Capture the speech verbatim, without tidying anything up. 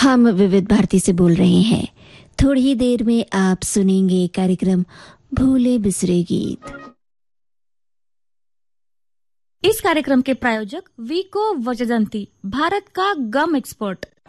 हम विविध भारती से बोल रहे हैं। थोड़ी ही देर में आप सुनेंगे कार्यक्रम भूले बिसरे गीत। इस कार्यक्रम के प्रायोजक वीको वजदंती, भारत का गम एक्सपर्ट।